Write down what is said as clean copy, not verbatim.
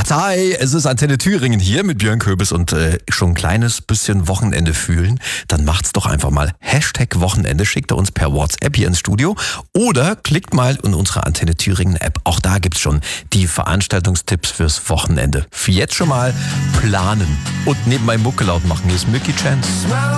Hi, es ist Antenne Thüringen hier mit Björn Köbis und schon ein kleines bisschen Wochenende fühlen, dann macht's doch einfach mal #Wochenende, schickt er uns per WhatsApp hier ins Studio oder klickt mal in unsere Antenne Thüringen App. Auch da gibt's schon die Veranstaltungstipps fürs Wochenende. Für jetzt schon mal planen und nebenbei Mucke laut machen. Hier ist Mickey Chance.